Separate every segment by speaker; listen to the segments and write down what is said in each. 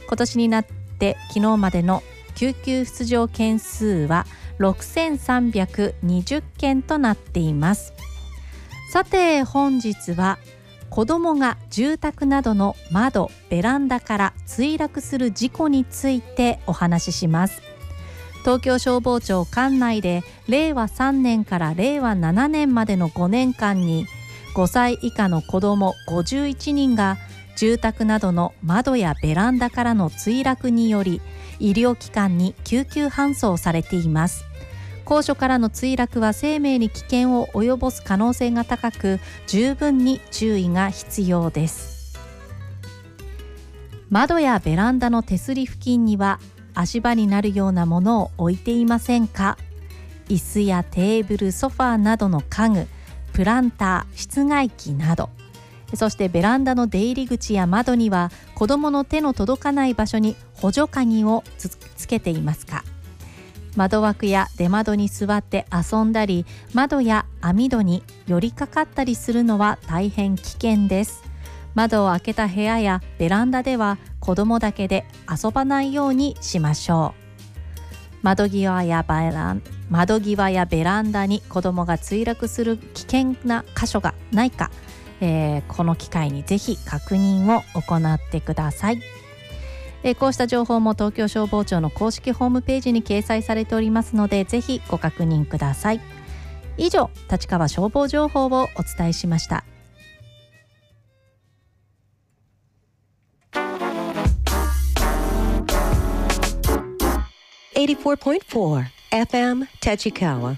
Speaker 1: 今年になって昨日までの救急出場件数は6320件となっています。さて本日は子どもが住宅などの窓、ベランダから墜落する事故についてお話しします。東京消防庁管内で令和3年から令和7年までの5年間に5歳以下の子ども51人が住宅などの窓やベランダからの墜落により医療機関に救急搬送されています。高所からの墜落は生命に危険を及ぼす可能性が高く、十分に注意が必要です。窓やベランダの手すり付近には足場になるようなものを置いていませんか？椅子やテーブル、ソファーなどの家具、プランター、室外機など、そしてベランダの出入り口や窓には子どもの手の届かない場所に補助鍵をつけていますか？窓枠や出窓に座って遊んだり、窓や網戸に寄りかかったりするのは大変危険です。窓を開けた部屋やベランダでは子どもだけで遊ばないようにしましょう。窓際やベランダに子どもが墜落する危険な箇所がないか、この機会にぜひ確認を行ってください。こうした情報も東京消防庁の公式ホームページに掲載されておりますので、ぜひご確認ください。以上、立川消防情報をお伝えしました。
Speaker 2: 84.4 FM Tachikawa。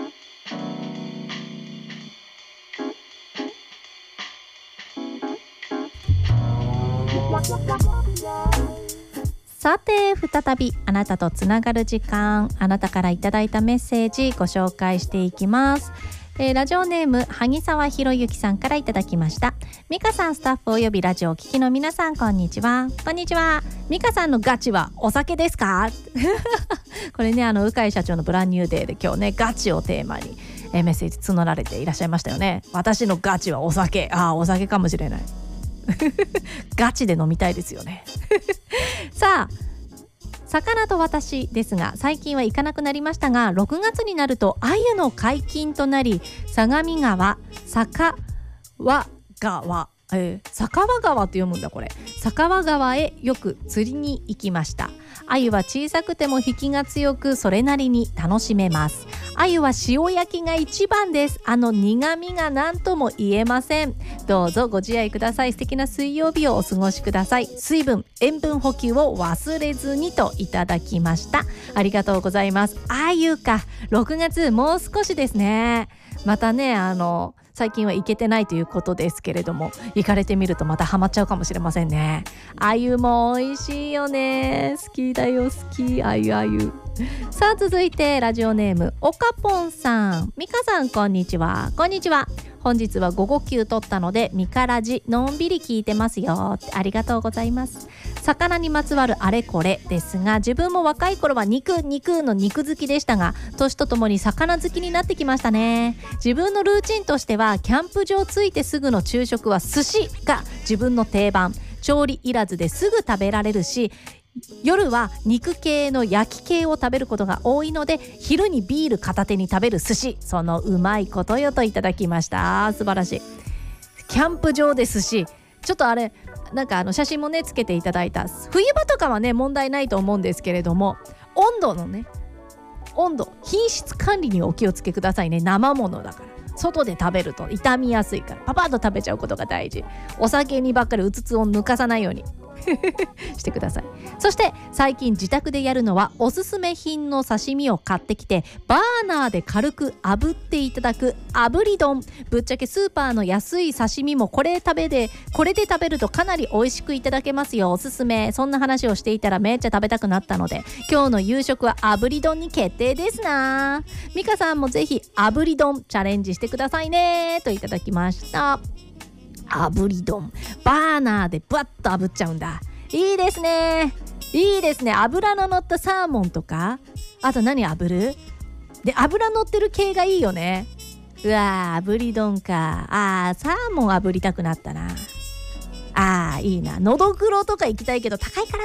Speaker 1: さて再びあなたとつながる時間、あなたからいただいたメッセージご紹介していきます。ラジオネーム萩沢博之さんからいただきました。ミカさん、スタッフおよびラジオを聞きの皆さん、こんにちは。こんにちは。ミカさんのガチはお酒ですか？これね、鵜飼社長のブランニューデーで今日ね、ガチをテーマにメッセージ募られていらっしゃいましたよね。私のガチはお酒。お酒かもしれない。ガチで飲みたいですよね。さあ、魚と私ですが、最近は行かなくなりましたが、6月になると鮎の解禁となり、相模川、坂和川、坂和川って読むんだこれ。坂和川へよく釣りに行きました。鮎は小さくても引きが強く、それなりに楽しめます。鮎は塩焼きが一番です。苦味が何とも言えません。どうぞご自愛ください。素敵な水曜日をお過ごしください。水分、塩分補給を忘れずにといただきました。ありがとうございます。鮎か、6月もう少しですね。またね、最近は行けてないということですけれども、行かれてみるとまたハマっちゃうかもしれませんね。鮎も美味しいよね。好きだよ、好き。鮎。さあ、続いてラジオネームおかぽんさん。みかさん、こんにちは。こんにちは。本日は午後休取ったのでミカラジのんびり聞いてますよ。ありがとうございます。魚にまつわるあれこれですが、自分も若い頃は肉の肉好きでしたが、年とともに魚好きになってきましたね。自分のルーチンとしては、キャンプ場着いてすぐの昼食は寿司が自分の定番。調理いらずですぐ食べられるし、夜は肉系の焼き系を食べることが多いので、昼にビール片手に食べる寿司、そのうまいことよといただきました。素晴らしい。キャンプ場で寿司、ちょっとあれなんか写真もねつけていただいた。冬場とかはね問題ないと思うんですけれども、温度、品質管理にお気をつけくださいね。生ものだから外で食べると傷みやすいから、パパッと食べちゃうことが大事。お酒にばっかりうつつを抜かさないようにしてください。そして最近自宅でやるのは、おすすめ品の刺身を買ってきてバーナーで軽く炙っていただく炙り丼。ぶっちゃけスーパーの安い刺身もこれで食べるとかなり美味しくいただけますよ。おすすめ。そんな話をしていたらめっちゃ食べたくなったので、今日の夕食は炙り丼に決定ですな。ミカさんもぜひ炙り丼チャレンジしてくださいねといただきました。炙り丼、バーナーでバッと炙っちゃうんだ。いいですね。油の乗ったサーモンとか、あと何炙るで、油乗ってる系がいいよね。うわー、炙り丼か。サーモン炙りたくなったな。いいな。のどぐろとか行きたいけど高いから